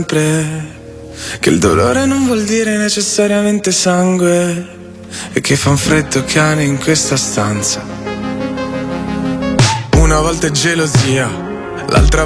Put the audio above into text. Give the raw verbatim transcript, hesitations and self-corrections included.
Che il dolore non vuol dire necessariamente sangue e che fa un freddo cane in questa stanza. Una volta è gelosia, l'altra